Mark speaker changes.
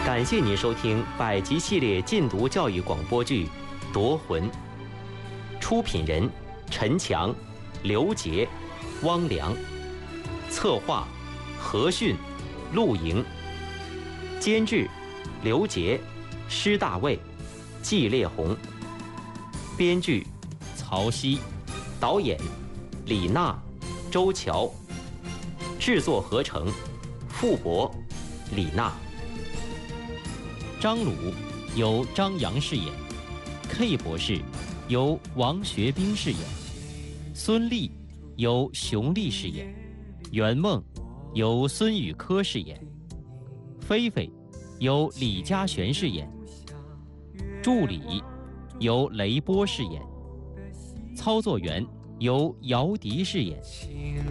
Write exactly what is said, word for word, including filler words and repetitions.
Speaker 1: 感谢您收听百集系列禁毒教育广播剧《夺魂》，出品人陈强、刘杰、汪良，策划何迅、陆莹，监制刘杰、施大卫、季烈红，编剧曹曦，导演李娜、周乔，制作合成傅博、李娜。张鲁由张扬饰演 ，K 博士由王学兵饰演，孙俪由熊丽饰演，圆梦由孙宇科饰演，菲菲由李嘉璇饰演，助理由雷波饰演，操作员由姚笛饰演。